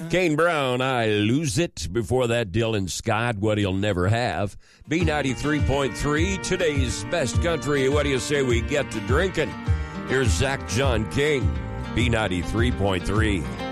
Kane Brown, I Lose It. Before that, Dylan Scott, What He'll Never Have. B93.3, today's best country. What do you say we get to drinking? Here's Zach John King, B93.3.